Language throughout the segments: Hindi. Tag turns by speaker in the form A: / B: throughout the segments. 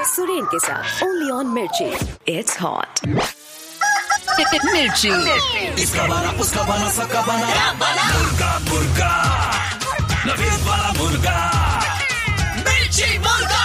A: सुरेन के साथ ओनली ऑन मिर्ची। इट्स हॉट मिर्ची।
B: इसका बना उसका बना सबका बना मुर्गा मुर्गा नवीन वाला मुर्गा मिर्ची मुर्गा।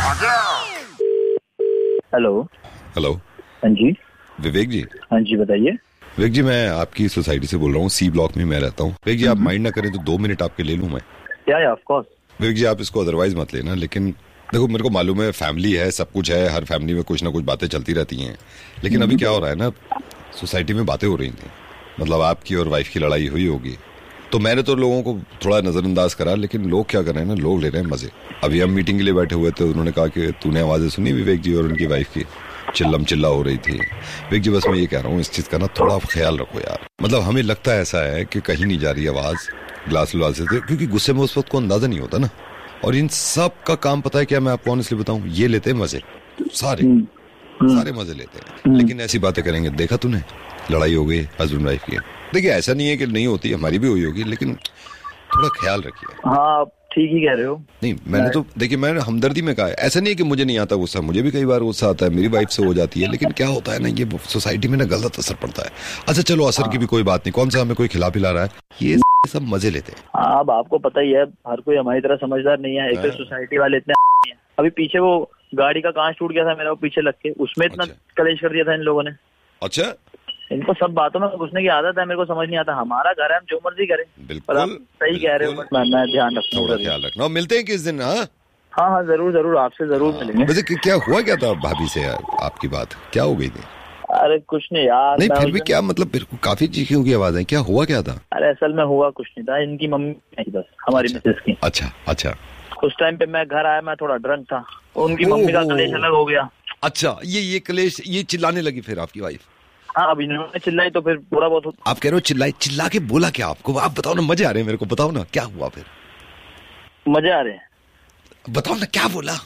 C: हेलो।
D: हाँ जी
C: विवेक जी।
D: हाँ जी बताइए।
C: विवेक जी मैं आपकी सोसाइटी से बोल रहा हूँ, सी ब्लॉक में मैं रहता हूँ। विवेक जी आप माइंड ना करें तो 2 मिनट आपके ले लूँ मैं?
D: या ऑफ कोर्स।
C: विवेक जी आप इसको अदरवाइज मत लेना, लेकिन देखो मेरे को मालूम है फैमिली है, सब कुछ है, हर फैमिली में कुछ ना कुछ बातें चलती रहती हैं, लेकिन अभी क्या हो रहा है ना, सोसाइटी में बातें हो रही थी, मतलब आपकी और वाइफ की लड़ाई हुई होगी, तो मैंने तो लोगों को थोड़ा नजरअंदाज करा, लेकिन लोग क्या कर रहे हैं ना, लोग ले रहे हैं मजे। अभी हम मीटिंग के लिए बैठे हुए थे, उन्होंने कहा कि तूने आवाजें सुनी विवेक जी और उनकी वाइफ की चिल्ला हो रही थी। विवेक जी बस मैं ये कह रहा हूँ इस चीज का ना थोड़ा ख्याल रखो यार, मतलब हमें लगता है ऐसा है कि कहीं नहीं जा रही आवाज ग्लास विलास से, क्योंकि गुस्से में उस वक्त को अंदाजा नहीं होता ना। और इन सब का काम पता है क्या, मैं आपको ऑनेस्टली बताऊं, ये लेते हैं मजे, सारे मजे लेते हैं, लेकिन ऐसी बातें करेंगे। देखा तूने लड़ाई हो गई हस्बैंड वाइफ की, देखिए ऐसा नहीं है कि नहीं होती, हमारी भी हुई होगी, लेकिन थोड़ा ख्याल रखिए।
D: हाँ ठीक ही कह रहे हो।
C: नहीं मैंने तो देखिए मैंने हमदर्दी में कहा है, ऐसा नहीं है कि मुझे नहीं आता गुस्सा, मुझे भी कई बार गुस्सा आता है, मेरी वाइफ से हो जाती है, लेकिन क्या होता है ना, ये सोसाइटी में ना गलत असर पड़ता है। अच्छा चलो असर की भी कोई बात नहीं, कौन सा हमें कोई खिला पिला रहा है, ये सब मजे लेते हैं।
D: अब आपको पता ही है हर कोई हमारी तरह समझदार नहीं है, एक तो सोसाइटी वाले इतने हैं। अभी पीछे वो गाड़ी का कांच टूट गया था मेरा, वो पीछे लग के उसमें इतना कलेश कर दिया था इन लोगों ने।
C: अच्छा
D: इनको सब बातों में घुसने की आदत है, मेरे को समझ नहीं आता। हमारा घर है, हम जो मर्जी करें।
C: बिल्कुल
D: आप सही कह रहे हो, मैं ध्यान रखना,
C: थोड़ा ख्याल रखना। मिलते हैं किस दिन?
D: हाँ जरूर आपसे जरूर मिलेंगे।
C: वैसे क्या हुआ क्या था भाभी से आपकी बात क्या हो गई थी?
D: अरे कुछ नहीं यार।
C: नहीं फिर भी क्या मतलब काफी चीखों की आवाज है, क्या हुआ क्या था?
D: अरे असल में हुआ कुछ नहीं था, इनकी मम्मी नहीं, बस हमारी मिसेस की।
C: अच्छा
D: उस टाइम पे मैं घर आया, मैं थोड़ा ड्रंक था, उनकी मम्मी का कलेश अलग हो गया।
C: अच्छा ये कलेश, ये चिल्लाने लगी फिर आपकी वाइफ?
D: हाँ अब इन्होंने चिल्लाई तो फिर पूरा बहुत।
C: आप कह रहे हो चिल्ला के बोला क्या आपको? आप बताओ ना, मजे आ रहे हैं मेरे को, बताओ ना क्या हुआ फिर?
D: मजे आ रहे हैं,
C: बताओ ना क्या बोला?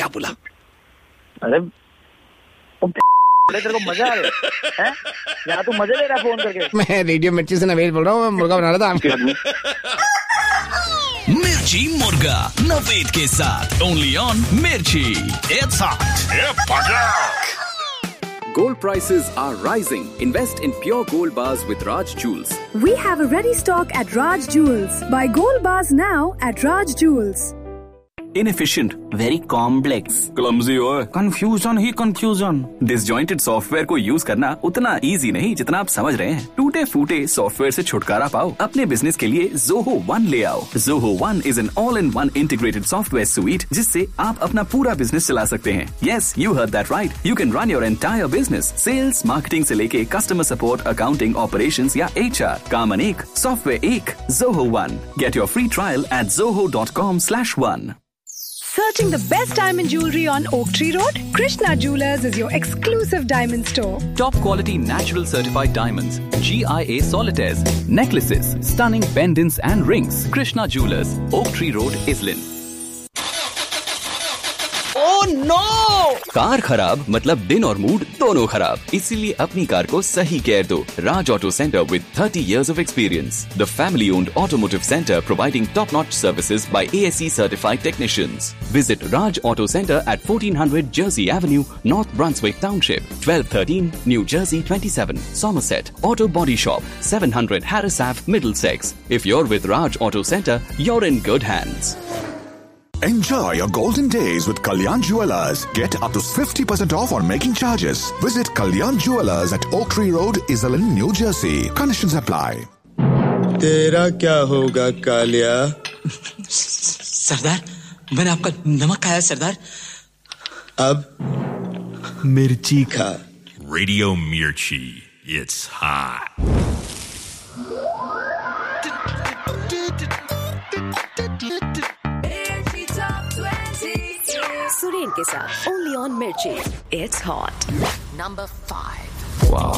D: अरे तेरे को मजा आ रहा है यहाँ तू मजे ले रहा है फोन करके?
E: मैं रेडियो मिर्ची से नवेद बोल रहा हूँ, मैं मुर्गा बना रहा था।
B: मिर्ची मुर्गा नवेद के साथ ओनली ऑन मिर्ची। It's hot.
F: Gold prices are rising. Invest in pure gold bars with Raj Jewels.
G: We have a ready stock at Raj Jewels. Buy gold bars now at Raj Jewels.
F: Inefficient, very complex, clumsy और confusion ही confusion. Disjointed सॉफ्टवेयर को यूज करना उतना इजी नहीं जितना आप समझ रहे हैं। टूटे फूटे सॉफ्टवेयर से छुटकारा पाओ, अपने बिजनेस के लिए Zoho One ले आओ। Zoho One is an all-in-one integrated software suite जिससे आप अपना पूरा बिजनेस चला सकते हैं। Yes, you heard that right. You can run your entire business, sales, marketing से लेके customer support, accounting, operations या HR। काम अनेक, सॉफ्टवेयर एक, Zoho One. Get your free trial at zoho.com/one.
G: Searching the best diamond jewelry on Oak Tree Road? Krishna Jewelers is your exclusive diamond store.
F: Top quality natural certified diamonds, GIA solitaires, necklaces, stunning pendants and rings. Krishna Jewelers, Oak Tree Road, Islin.
B: Oh no!
F: Car खराब मतलब दिन और मूड दोनों खराब, इसीलिए अपनी कार को सही केयर दो। Raj Auto Center with 30 years of experience. The family-owned automotive center providing top-notch services by ASE certified technicians. Visit Raj Auto Center at 1400 Jersey Avenue, North Brunswick Township, 1213 New Jersey 27, Somerset. Auto Body Shop, 700 Harris Ave, Middlesex. If you're with Raj Auto Center, you're in good hands.
H: Enjoy your golden days with Kalyan Jewelers. Get up to 50% off on making charges. Visit Kalyan Jewelers at Oak Tree Road, Iselin, New Jersey. Conditions apply.
I: तेरा क्या होगा कालिया?
B: सरदार मैंने आपका नमक खाया सरदार।
I: अब मिर्ची खा।
B: रेडियो मिर्ची, इट्स हॉट।
A: सुरेन के साथ ओनली ऑन मिर्ची। It's hot number 5।
F: Wow.